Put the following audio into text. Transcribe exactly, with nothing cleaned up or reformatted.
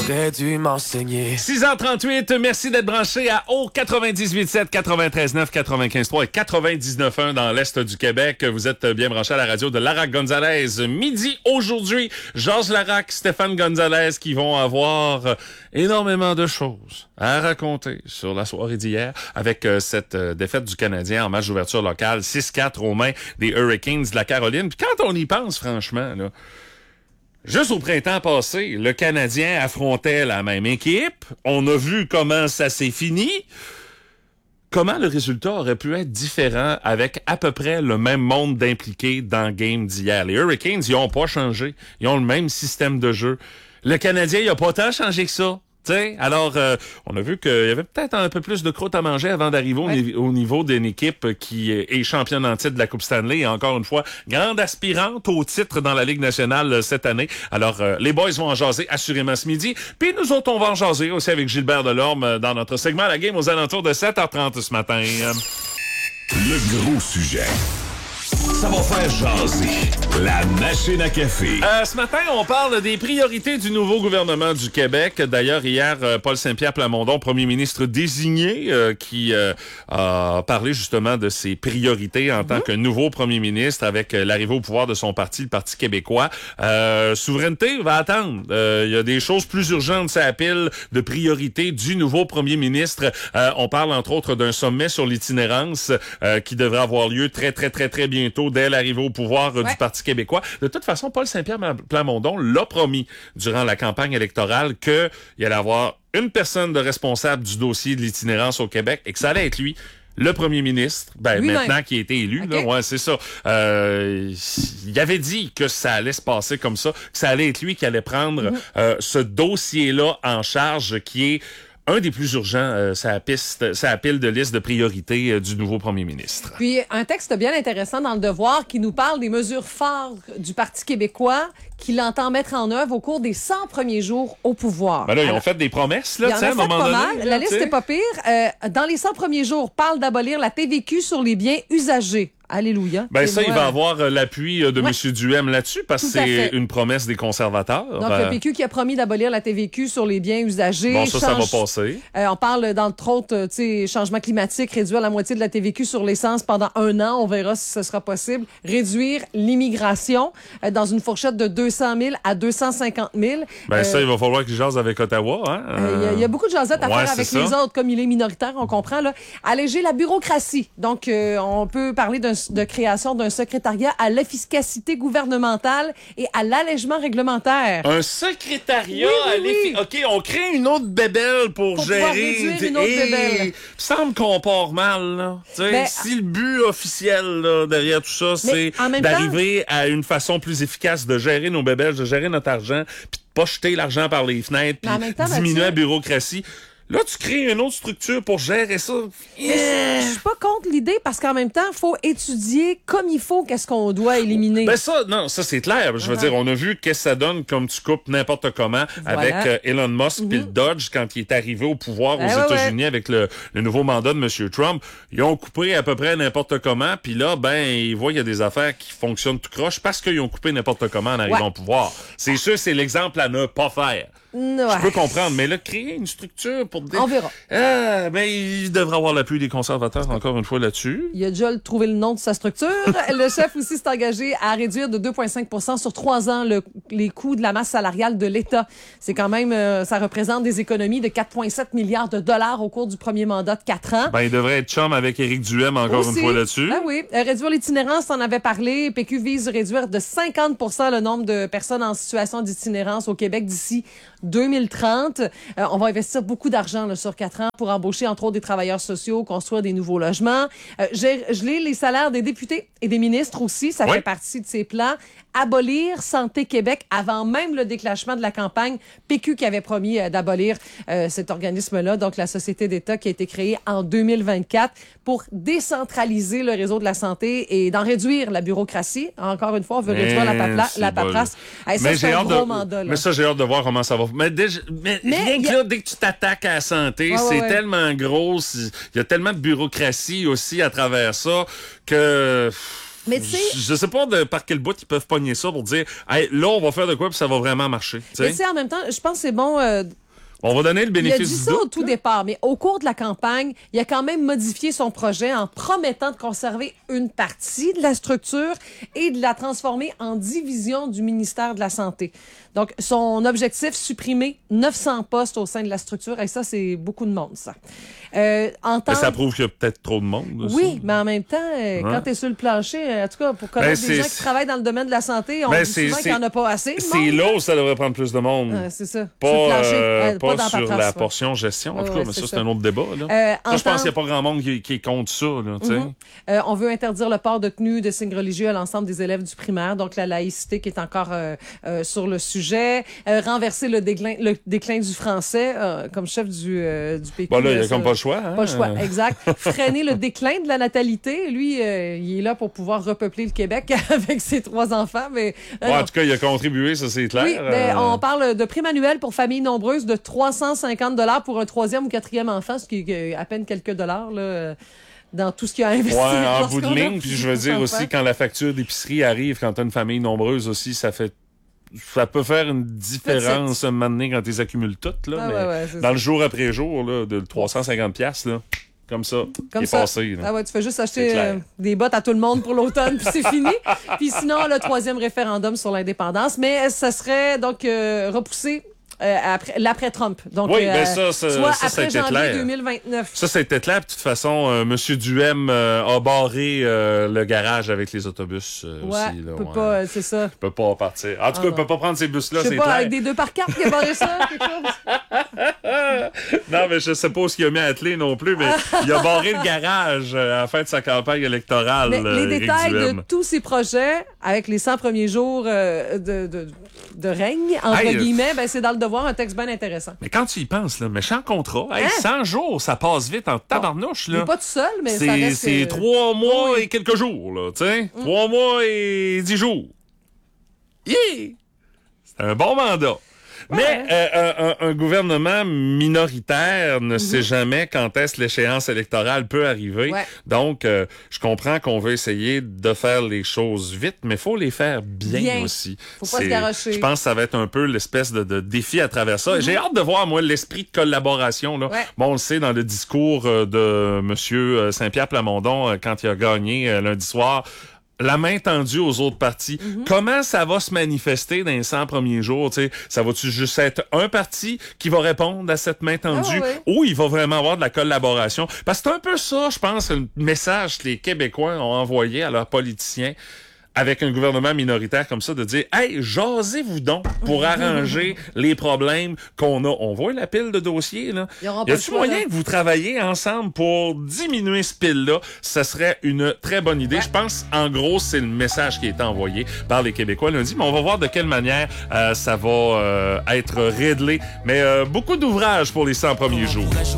T'aurais dû m'enseigner. six heures trente-huit, merci d'être branché à O quatre-vingt-dix-huit sept, quatre-vingt-treize neuf, quatre-vingt-quinze trois et quatre-vingt-dix-neuf un dans l'Est du Québec. Vous êtes bien branché à la radio de Larac Gonzalez. Midi aujourd'hui, Georges Larac, Stéphane Gonzalez qui vont avoir énormément de choses à raconter sur la soirée d'hier avec euh, cette euh, défaite du Canadien en match d'ouverture locale six quatre aux mains des Hurricanes de la Caroline. Puis quand on y pense, franchement, là, juste au printemps passé, le Canadien affrontait la même équipe. On a vu comment ça s'est fini. Comment le résultat aurait pu être différent avec à peu près le même monde d'impliqués dans le game d'hier? Les Hurricanes, ils ont pas changé. Ils ont le même système de jeu. Le Canadien, il a pas tant changé que ça. T'sais, alors, euh, on a vu qu'il y avait peut-être un peu plus de croûte à manger avant d'arriver ouais. au, au niveau d'une équipe qui est championne en titre de la Coupe Stanley et encore une fois, grande aspirante au titre dans la Ligue nationale cette année. Alors, euh, les boys vont en jaser assurément ce midi. Puis nous autres, on va en jaser aussi avec Gilbert Delorme dans notre segment La Game aux alentours de sept heures trente ce matin. Le gros sujet. Ça va faire jaser la machine à café. Euh, ce matin, on parle des priorités du nouveau gouvernement du Québec. D'ailleurs, hier, euh, Paul Saint-Pierre Plamondon, premier ministre désigné, euh, qui euh, a parlé justement de ses priorités en mm-hmm. tant que nouveau premier ministre avec euh, l'arrivée au pouvoir de son parti, le Parti québécois. Euh, souveraineté va attendre. Il euh, y a des choses plus urgentes sur la pile de priorités du nouveau premier ministre. Euh, on parle entre autres d'un sommet sur l'itinérance euh, qui devrait avoir lieu très, très, très, très bientôt dès l'arrivée au pouvoir euh, ouais. du Parti québécois. De toute façon, Paul Saint-Pierre Plamondon l'a promis durant la campagne électorale qu'il allait avoir une personne de responsable du dossier de l'itinérance au Québec et que ça allait être lui. Le premier ministre, ben lui maintenant qui a été élu, okay. là, ouais, c'est ça. Euh, il avait dit que ça allait se passer comme ça, que ça allait être lui qui allait prendre mm-hmm. euh, ce dossier-là en charge, qui est un des plus urgents, euh, ça piste, ça pile de liste de priorités euh, du nouveau premier ministre. Puis un texte bien intéressant dans Le Devoir qui nous parle des mesures phares du Parti québécois qu'il entend mettre en œuvre au cours des cent premiers jours au pouvoir. Ben là, Alors, ils ont fait des promesses, là, tu sais, à un moment donné. Mal. Là, la liste t'sais. n'est pas pire. Euh, dans les cent premiers jours, parle d'abolir la T V Q sur les biens usagés. Alléluia. Ben ça, moi... il va avoir euh, l'appui euh, de ouais. M. Duhem là-dessus parce que c'est une promesse des conservateurs. Donc, euh... le P Q qui a promis d'abolir la T V Q sur les biens usagés. Bon, ça, change... ça va passer. Euh, on parle, d'entre autres, tu sais, changement climatique, réduire la moitié de la T V Q sur l'essence pendant un an. On verra si ce sera possible. Réduire l'immigration euh, dans une fourchette de deux cent mille à deux cent cinquante mille. Ben euh... ça, il va falloir qu'ils jasent avec Ottawa. Il hein? euh, y, y a beaucoup de jasettes à ouais, faire avec ça. les autres, comme il est minoritaire, on comprend. Là. Alléger la bureaucratie. Donc, euh, on peut parler d'un, de création d'un secrétariat à l'efficacité gouvernementale et à l'allègement réglementaire. Un secrétariat oui, oui, à l'efficacité. oui. OK, on crée une autre bébelle pour, pour gérer... une autre bébelle. Il me semble qu'on part mal, là. Ben, si le but officiel là, derrière tout ça, c'est d'arriver temps... à une façon plus efficace de gérer nos bébelles, de gérer notre argent, puis de pas jeter l'argent par les fenêtres, puis diminuer Mathieu... la bureaucratie... Là, tu crées une autre structure pour gérer ça. Yeah. Je suis pas contre l'idée parce qu'en même temps, il faut étudier comme il faut qu'est-ce qu'on doit éliminer. Ben ça, non, ça c'est clair. Je veux uh-huh. dire, on a vu qu'est-ce que ça donne comme tu coupes n'importe comment voilà. avec euh, Elon Musk puis mm-hmm. le Dodge quand il est arrivé au pouvoir aux ben, États-Unis ouais. avec le, le nouveau mandat de M. Trump. Ils ont coupé à peu près n'importe comment. Puis là, ben, ils voient qu'il y a des affaires qui fonctionnent tout croche parce qu'ils ont coupé n'importe comment en arrivant ouais. au pouvoir. C'est sûr, c'est l'exemple à ne pas faire. Ouais. Je peux comprendre, mais là, créer une structure pour... On verra. Ah, mais il devrait avoir l'appui des conservateurs encore une fois là-dessus. Il a déjà trouvé le nom de sa structure. Le chef aussi s'est engagé à réduire de deux virgule cinq pour cent sur trois ans le, les coûts de la masse salariale de l'État. C'est quand même... Euh, ça représente des économies de quatre virgule sept milliards de dollars au cours du premier mandat de quatre ans. Ben, il devrait être chum avec Éric Duhem encore aussi, une fois là-dessus. Ben oui. Euh, réduire l'itinérance, t'en avais parlé. P Q vise à réduire de cinquante pour cent le nombre de personnes en situation d'itinérance au Québec d'ici deux mille trente. Euh, on va investir beaucoup d'argent là, sur quatre ans pour embaucher, entre autres, des travailleurs sociaux, construire des nouveaux logements. Euh, geler les salaires des députés et des ministres aussi, ça oui. fait partie de ces plans. Abolir Santé Québec avant même le déclenchement de la campagne. P Q qui avait promis euh, d'abolir euh, cet organisme-là, donc la Société d'État qui a été créée en deux mille vingt-quatre pour décentraliser le réseau de la santé et d'en réduire la bureaucratie. Encore une fois, on veut mais réduire la, papla- la paperasse. Hey, ça, mais c'est j'ai un hâte gros de, mandat. Là. Mais ça, j'ai hâte de voir comment ça va. Mais, déjà, mais, mais rien que a... là, dès que tu t'attaques à la santé, ouais, c'est ouais, ouais. tellement gros. Il y a tellement de bureaucratie aussi à travers ça que... Mais tu sais- je sais pas de, par quel bout ils peuvent pogner ça pour dire, hey, là, on va faire de quoi puis ça va vraiment marcher. Mais tu sais, en même temps, je pense que c'est bon... euh, On va donner le Il a bénéfice dit du ça doute. au tout départ, mais au cours de la campagne, il a quand même modifié son projet en promettant de conserver une partie de la structure et de la transformer en division du ministère de la Santé. Donc, son objectif, supprimer neuf cents postes au sein de la structure. Et ça, c'est beaucoup de monde, ça. Euh, en temps... Mais ça prouve qu'il y a peut-être trop de monde. Aussi. Oui, mais en même temps, euh, quand tu es sur le plancher, euh, en tout cas, pour connaître Ben, des c'est- gens qui travaillent dans le domaine de la santé, on Ben, dit c'est- souvent qu'il n'y en a pas assez. de C'est monde. là où ça devrait prendre plus de monde. Euh, c'est ça. Pas, Sur le plancher. euh, Euh, pas, pas dans sur paperasse, la ouais. portion gestion, en tout Ouais, cas, ouais, mais c'est ça, c'est ça. un autre débat. Là. Euh, Ça, je pense en qu'il n'y a pas grand monde qui, qui est contre ça. Là, tu sais. Mhm. Euh, on veut interdire le port de tenues de signes religieux à l'ensemble des élèves du primaire, donc la laïcité qui est encore euh, euh, sur le sujet. Euh, renverser le déclin, le déclin du français euh, comme chef du, euh, du P Q. Bon, là, il n'y a ça- comme pas le choix. Hein? Pas le choix, exact. Freiner le déclin de la natalité. Lui, euh, il est là pour pouvoir repeupler le Québec avec ses trois enfants. Mais, euh, Bon, en non. tout cas, il a contribué, ça, c'est clair. Oui, ben, Euh, on parle de prime annuelle pour familles nombreuses de trois cent cinquante dollars pour un troisième ou quatrième enfant, ce qui est à peine quelques dollars là, euh, dans tout ce qu'il a investi. Ouais, en lorsqu'on bout de a ligne, puis je veux dire enfants. aussi, quand la facture d'épicerie arrive, quand tu as une famille nombreuse aussi, ça fait. Ça peut faire une différence un moment donné quand tu les accumules toutes, là. Ah, mais ouais, ouais, c'est dans ça. le jour après jour, là, de trois cent cinquante piastres, là, comme ça, Comme qui est ça. passé. Là. Ah ouais, tu fais juste C'est acheter clair. euh, des bottes à tout le monde pour l'automne, puis c'est fini. Puis sinon, le troisième référendum sur l'indépendance. Mais euh, ça serait donc euh, repoussé euh, après, l'après-Trump. Donc, Oui, euh, ben ça, ça- soit ça, ça a après été janvier clair. deux mille vingt-neuf. Ça, c'était clair. De toute façon, euh, M. Duhem euh, a barré euh, le garage avec les autobus euh, Ouais, aussi. Là, peut ouais. pas, euh, c'est ça. Il peut pas partir. En tout Ah cas, il non. peut pas prendre ces bus-là, Je sais c'est pas, clair. avec des deux par quatre qui a barré ça, quelque chose. Non, mais je sais pas ce qu'il a mis à atteler non plus, mais il a barré le garage euh, à la fin de sa campagne électorale. Mais euh, les Éric détails Duhem. de tous ces projets, avec les cent premiers jours euh, de, de, de règne, entre Hey, euh, guillemets, ben, c'est dans le devoir un texte bien intéressant. Mais quand tu y penses, là, méchant contrat, hey, Hein? cent jours, ça passe vite en tabarnouche. Il Là. n'est pas tout seul, mais ça C'est reste... c'est euh, trois mois oui. et quelques jours, là, tu sais. Trois mois et dix jours. Yeah! C'est un bon mandat. Mais euh, un, un- un gouvernement minoritaire ne sait jamais quand est-ce l'échéance électorale peut arriver. Ouais. Donc, euh, je comprends qu'on veut essayer de faire les choses vite, mais faut les faire bien, Bien. aussi. Faut pas se C'est- garrocher. Je pense que ça va être un peu l'espèce de, de défi à travers ça. J'ai hâte de voir, moi, l'esprit de collaboration. Là. Ouais. Bon, on le sait dans le discours euh, de Monsieur Saint-Pierre Plamondon euh, quand il a gagné euh, lundi soir. La main tendue aux autres partis. Mm-hmm. Comment ça va se manifester dans les cent premiers jours? T'sais? Ça va-tu juste être un parti qui va répondre à cette main tendue Ah ouais. ou il va vraiment avoir de la collaboration? Parce que c'est un peu ça, je pense, le message que les Québécois ont envoyé à leurs politiciens avec un gouvernement minoritaire comme ça, de dire « Hey, jasez-vous donc pour arranger les problèmes qu'on a. » On voit la pile de dossiers, là. Ils auront Y pas le a-tu choix, moyen là. que vous travaillez ensemble pour diminuer ce pile-là? Ça serait une très bonne idée. Je pense, en gros, c'est le message qui a été envoyé par les Québécois lundi, mais on va voir de quelle manière euh, ça va euh, être réglé. Mais euh, beaucoup d'ouvrages pour les cent premiers jours.